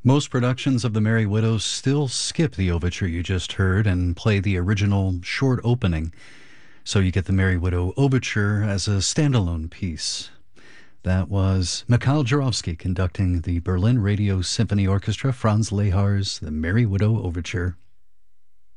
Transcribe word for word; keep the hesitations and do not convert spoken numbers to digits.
Most productions of The Merry Widow still skip the overture you just heard and play the original short opening, so you get The Merry Widow Overture as a standalone piece. That was Mikhail Jurovsky conducting the Berlin Radio Symphony Orchestra, Franz Lehar's The Merry Widow Overture.